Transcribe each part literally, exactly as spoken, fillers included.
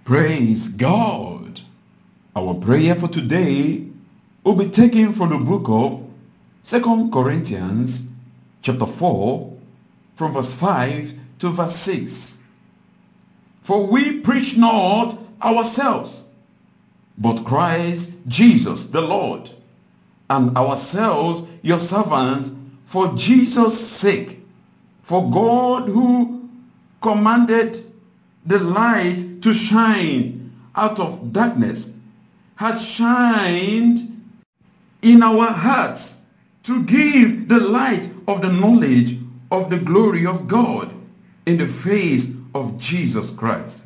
Praise God. Our prayer for today will be taken from the book of Second Corinthians chapter four from verse five to verse six. For we preach not ourselves, but Christ Jesus the Lord, and ourselves your servants for Jesus' sake. For God, who commanded the light to shine out of darkness, has shined in our hearts to give the light of the knowledge of the glory of God in the face of Jesus Christ.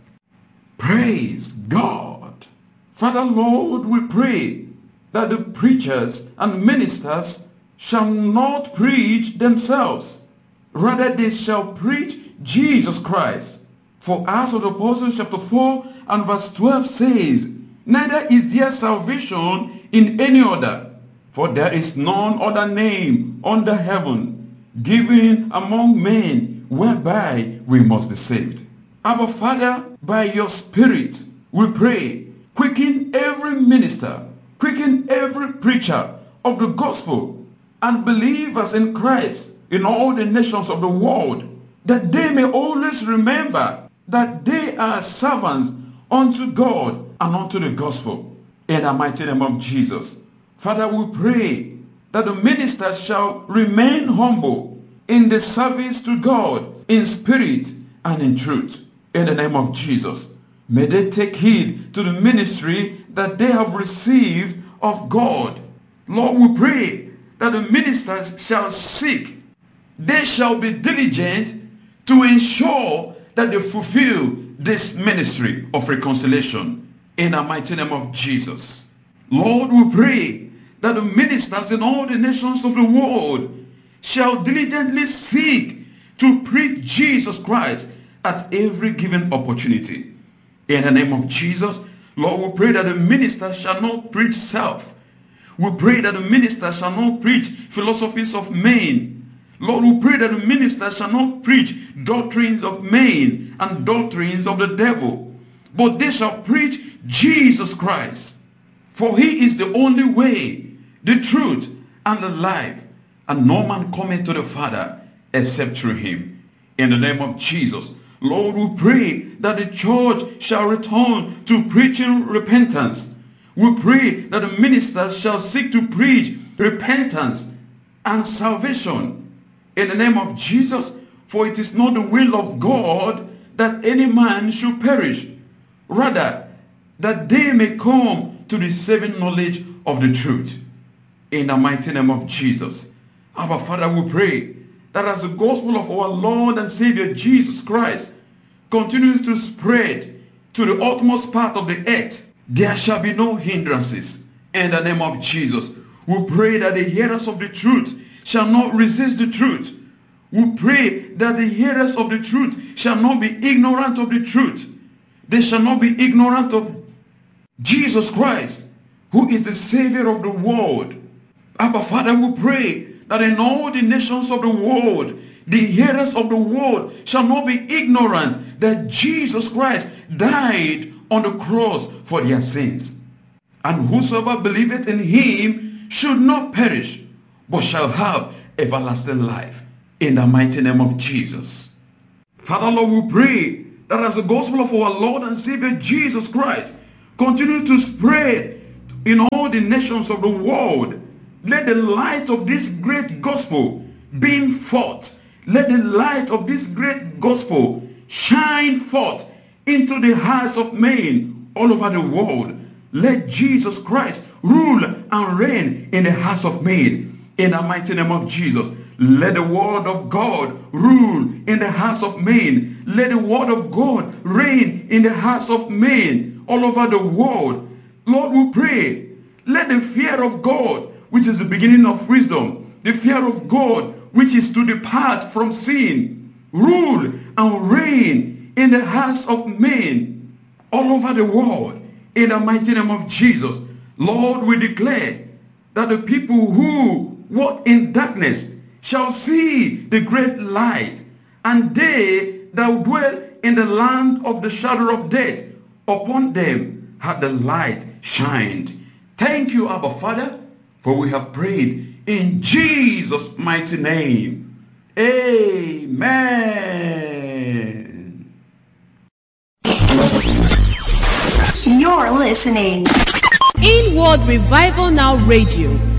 Praise God. Father, Lord, we pray that the preachers and ministers shall not preach themselves. Rather, they shall preach Jesus Christ. For Acts of the Apostles chapter four and verse twelve says, neither is there salvation in any other, for there is none other name under heaven given among men whereby we must be saved. Our Father, by your Spirit, we pray, quicken every minister, quicken every preacher of the gospel and believers in Christ in all the nations of the world, that they may always remember that they are servants unto God and unto the gospel. In the mighty name of Jesus. Father, we pray that the ministers shall remain humble in the service to God in spirit and in truth. In the name of Jesus. May they take heed to the ministry that they have received of God. Lord, we pray that the ministers shall seek. They shall be diligent to ensure that they fulfill this ministry of reconciliation in the mighty name of Jesus. Lord, we pray that the ministers in all the nations of the world shall diligently seek to preach Jesus Christ at every given opportunity. In the name of Jesus, Lord, we pray that the minister shall not preach self. We pray that the minister shall not preach philosophies of men. Lord, we pray that the minister shall not preach doctrines of men and doctrines of the devil, but they shall preach Jesus Christ. For he is the only way, the truth, and the life, and no man cometh to the Father except through him. In the name of Jesus, Lord, we pray that the church shall return to preaching repentance. We pray that the ministers shall seek to preach repentance and salvation. In the name of Jesus, for it is not the will of God that any man should perish, rather that they may come to the saving knowledge of the truth. In the mighty name of Jesus. Our Father, we pray that as the gospel of our Lord and Savior Jesus Christ continues to spread to the utmost part of the earth, there shall be no hindrances. In the name of Jesus, we pray that the hearers of the truth shall not resist the truth. We pray that the hearers of the truth shall not be ignorant of the truth. They shall not be ignorant of Jesus Christ, who is the Savior of the world. Abba Father, we pray that in all the nations of the world, the hearers of the world shall not be ignorant that Jesus Christ died on the cross for their sins. And whosoever believeth in him should not perish, but shall have everlasting life. In the mighty name of Jesus. Father, Lord, we pray that as the gospel of our Lord and Savior Jesus Christ continue to spread in all the nations of the world, let the light of this great gospel beam forth. Let the light of this great gospel shine forth into the hearts of men all over the world. Let Jesus Christ rule and reign in the hearts of men. In the mighty name of Jesus, let the word of God rule in the hearts of men. Let the word of God reign in the hearts of men all over the world. Lord, we pray, let the fear of God, which is the beginning of wisdom, the fear of God, which is to depart from sin, rule and reign in the hearts of men all over the world. In the mighty name of Jesus, Lord, we declare that the people who walk in darkness shall see the great light, and they that dwell in the land of the shadow of death Upon them had the light shined. Thank you, Abba Father, for we have prayed in Jesus' mighty name. Amen. You're listening. Inward Revival Now Radio.